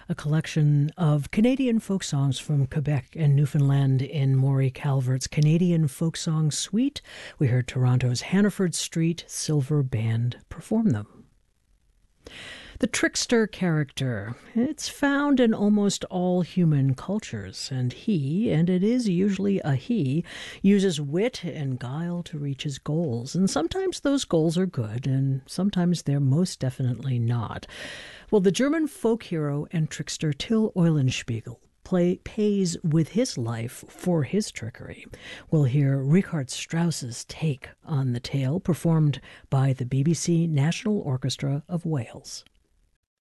a collection of Canadian folk songs from Quebec and Newfoundland in Maury Calvert's Canadian Folk Song Suite. We heard Toronto's Hannaford Street Silver Band perform them. The trickster character. It's found in almost all human cultures, and it is usually a he, uses wit and guile to reach his goals. And sometimes those goals are good, and sometimes they're most definitely not. Well, the German folk hero and trickster Till Eulenspiegel pays with his life for his trickery. We'll hear Richard Strauss's take on the tale, performed by the BBC National Orchestra of Wales.